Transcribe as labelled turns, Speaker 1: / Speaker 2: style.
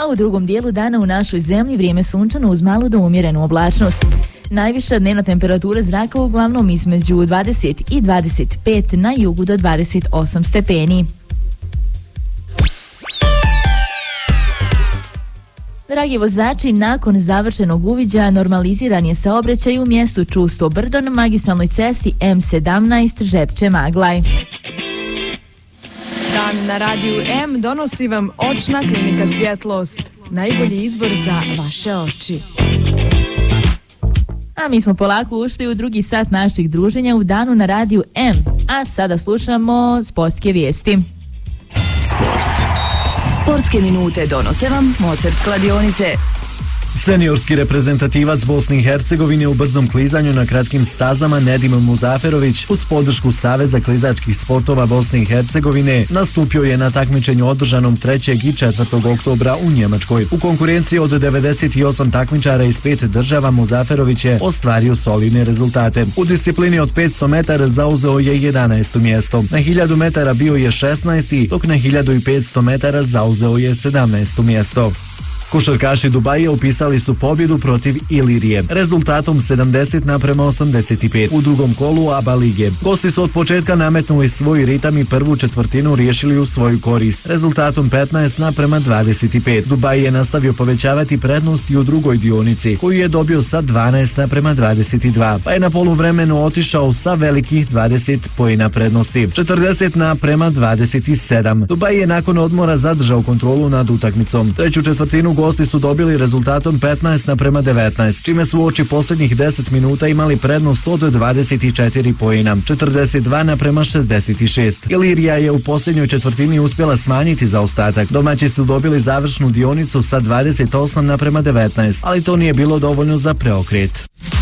Speaker 1: a u drugom dijelu dana u našoj zemlji vrijeme sunčano uz malu do umjerenu oblačnost. Najviša dnevna temperatura zraka uglavnom između 20 i 25, na jugu do 28 stepeni. Dragi vozači, nakon završenog uviđaja normaliziran je saobraćaj u mjestu Čusto Brdo na magistralnoj cesti M17 Žepče-Maglaj.
Speaker 2: Dan na radiju M donosi vam Očna klinika Svjetlost. Najbolji izbor za vaše oči.
Speaker 1: A mi smo polako ušli u drugi sat naših druženja u danu na radiju M. A sada slušamo sportske vijesti.
Speaker 3: Sportske minute donose vam Mozart kladionice.
Speaker 4: Seniorski reprezentativac Bosne i Hercegovine u brzom klizanju na kratkim stazama Nedim Muzaferović uz podršku Saveza klizačkih sportova Bosne i Hercegovine nastupio je na takmičenju održanom 3. i 4. oktobra u Njemačkoj. U konkurenciji od 98 takmičara iz 5 država Muzaferović je ostvario solidne rezultate. U disciplini od 500 metara zauzeo je 11. mjesto. Na 1000 metara bio je 16. dok na 1500 metara zauzeo je 17. mjesto. Košarkaši Dubaija upisali su pobjedu protiv Ilirije rezultatom 70:85 u drugom kolu ABA lige. Gosti su od početka nametnuli svoj ritam i prvu četvrtinu riješili u svoju korist rezultatom 15:25. Dubai je nastavio povećavati prednost i u drugoj dionici koju je dobio sa 12:22, pa je na poluvremenu otišao sa velikih 20 poena prednosti 40:27. Dubai je nakon odmora zadržao kontrolu nad utakmicom. Treću četvrtinu gosti su dobili rezultatom 15:19, čime su uoči posljednjih 10 minuta imali prednost od 24 poena 42:66. Ilirija je u posljednjoj četvrtini uspjela smanjiti zaostatak. Domaći su dobili završnu dionicu sa 28:19, ali to nije bilo dovoljno za preokret.